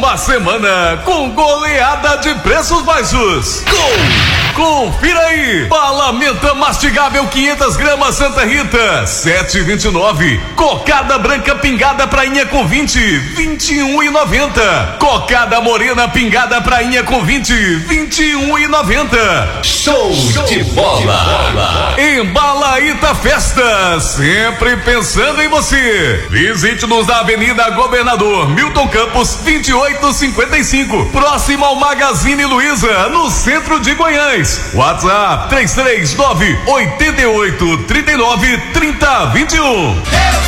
uma semana com goleada de preços baixos. Confira aí. Bala menta mastigável 500 gramas Santa Rita, 7,29. Cocada branca pingada prainha com 20, 21,90. Cocada morena pingada prainha com 20, 21,90. Show de bola. Embalaíta Festa, sempre pensando em você. Visite-nos na Avenida Governador Milton Campos, 2855, próximo ao Magazine Luiza, no centro de Goiás. WhatsApp 339-8839-3021.